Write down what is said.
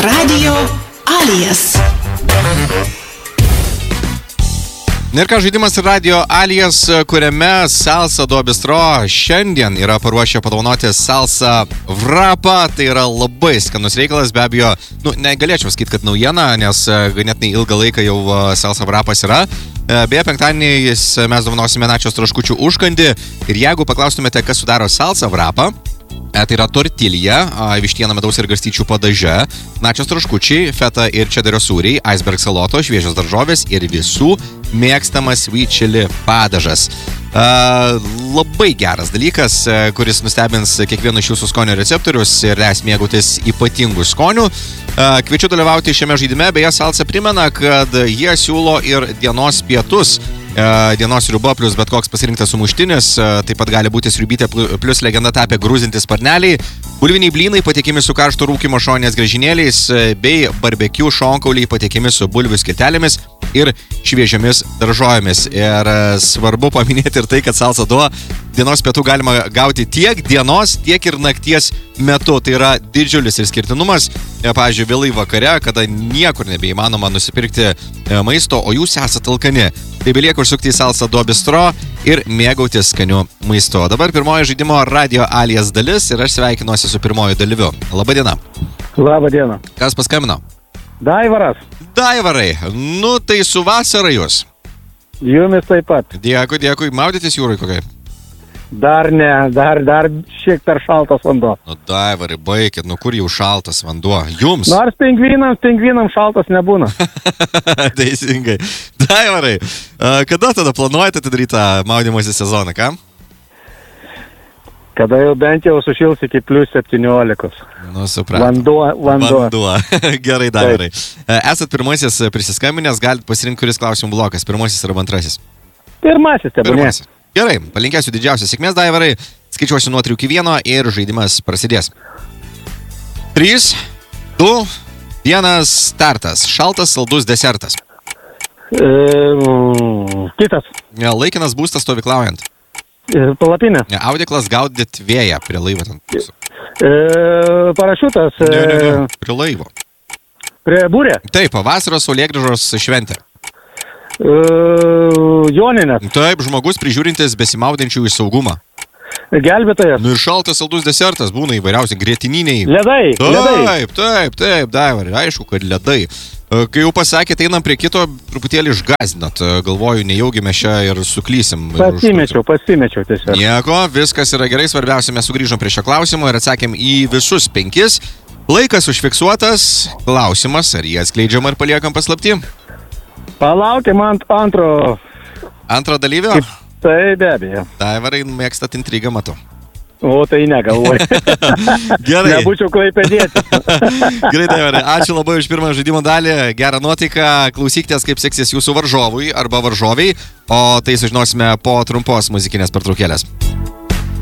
Radio Alijas. Ir ką žaidimas Radio Alijas, kuriame Salsa do Bistro šiandien yra paruošę padovanoti Salsa Wrapą. Tai yra labai skanus reikalas, be abejo, negalėčiau sakyti, kad naujiena, nes ganėtinai ilgą laiką jau Salsa Wrapas yra. Beje, penktadienį mes dovanosime Načios troškučių užkandį. Ir jeigu paklaustumėte, kas sudaro Salsa Wrapą, tai yra tortilja, vištiena, medaus ir garstyčių padaže, Načios troškučiai, feta ir čederio sūriai, iceberg saloto, šviežios daržovės ir visų mėgstamas sweet chili padažas. Labai geras dalykas, kuris nustebins kiekvieno iš jūsų skonio receptorius ir leis mėgautis ypatingų skonių. Kviečiu dalyvauti šiame žaidime, beje, Salsa primena, kad jie siūlo ir dienos pietus. Dienos sriuba plus bet koks pasirinktas sumuštinis, taip pat gali būti sriubytė plus legenda tapę grūzintis sparneliai, bulviniai blynai patikimi su karšto rūkymo šoninės griežinėliais, bei barbecue šonkauliai patikimi su bulvių skiltelėmis ir šviežiamis daržovėmis. Ir svarbu paminėti ir tai, kad Salsa do dienos pietų galima gauti tiek dienos, tiek ir nakties metu. Tai yra didžiulis išskirtinumas. Pavyzdžiui, vėlai vakare, kada niekur nebeįmanoma nusipirkti maisto, o jūs esate alkani. Tai belieka užsukti į Salsa do Bistro ir mėgautis skaniu maistu. O dabar pirmoji žaidimo Radio Alijas dalis ir aš sveikinuosi su pirmoju dalyviu. Labadiena. Labadiena. Kas paskambino? Daivaras. Daivarai, tai su vasara jūs. Jumis taip pat. Dėkui. Maudytis jūrai kokiai? Dar ne, dar šiek per šaltas vanduo. Daivarai, baikit, kur jau šaltas vanduo? Jums? Nors pingvinams šaltas nebūna. Teisingai. Daivarai, kada tada planuojate atidaryti maudymosi sezoną, ką? Kada jau bent jau sušils iki plus 17. Supratau. Vanduo. Gerai, Daivarai. Esat pirmasis prisiskambinęs, galite pasirinkti, kuris klausimų blokas. Pirmasis arba antrasis? Pirmasis, tebūnė. Gerai, palinkėsiu didžiausios sėkmės, Daivarai. Skaičiuosiu nuo 3 iki 1 ir žaidimas prasidės. 3, 2, 1, startas. Šaltas, saldus desertas. Kitas. Laikinas būstas stovyklaujant. Palapinė. Audeklas gaudyt vėją prie laivo. Parašiutas. Ne, prie laivo. Prie būrė. Taip, vasaros saulėgrįžos šventė. Joninės. Taip, žmogus prižiūrintis besimaudančių į saugumą. Gelbėtojas. Ir šaltas saldus desertas būna įvairiausi grietininiai. Ledai. Taip, Daivarai, aišku, kad ledai. Kai jau pasakėt, einam prie kito, truputėlį išgazdinat. Galvoju, nejaugi mes čia ir suklysim. Pasimečiau tiesiog. Nieko, viskas yra gerai, svarbiausia, mes sugrįžom prie šio klausimo ir atsakėm į visus 5. Laikas užfiksuotas. Klausimas, ar jie atskleidžiam ar paliekam paslaptį? Palaukiam antro. Antro dalyvio? Tai be abejo. Daivarai, mėgstat intrigą, matau. O tai negalvoju. Gerai. Nebūčiau klaipėdietis. Gerai, Daivarai, ačiū labai už pirmą žaidimo dalį. Gerą nuotaiką. Klausykitės, kaip seksis jūsų varžovui arba varžoviai. O tai sužinosime po trumpos muzikinės pertraukėlės.